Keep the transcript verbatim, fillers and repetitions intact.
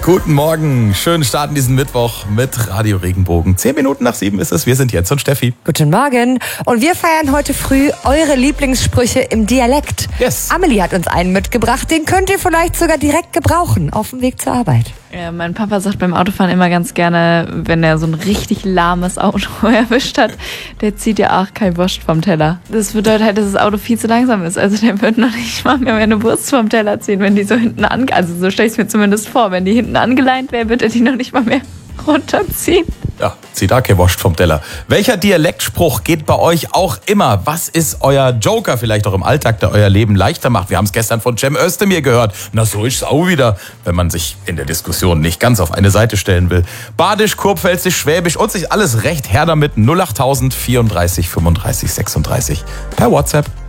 Guten Morgen, schönen Start in diesen Mittwoch mit Radio Regenbogen. Zehn Minuten nach sieben ist es, wir sind Jens und Steffi. Guten Morgen und wir feiern heute früh eure Lieblingssprüche im Dialekt. Yes. Amelie hat uns einen mitgebracht, den könnt ihr vielleicht sogar direkt gebrauchen auf dem Weg zur Arbeit. Ja, mein Papa sagt beim Autofahren immer ganz gerne, wenn er so ein richtig lahmes Auto erwischt hat, der zieht ja auch kein Wurst vom Teller. Das bedeutet halt, dass das Auto viel zu langsam ist. Also der wird noch nicht mal mehr eine Wurst vom Teller ziehen, wenn die so hinten an... Also so stelle ich es mir zumindest vor. Wenn die hinten angeleint wäre, wird er die noch nicht mal mehr runterziehen. Ja, zieht da kein Wurst vom Teller. Welcher Dialektspruch geht bei euch auch immer? Was ist euer Joker vielleicht auch im Alltag, der euer Leben leichter macht? Wir haben es gestern von Cem Özdemir gehört. Na, so ist es auch wieder, wenn man sich in der Diskussion nicht ganz auf eine Seite stellen will. Badisch, Kurpfälzisch, Schwäbisch und sich alles recht her damit. null acht tausend vierunddreißig fünfunddreißig sechsunddreißig per WhatsApp.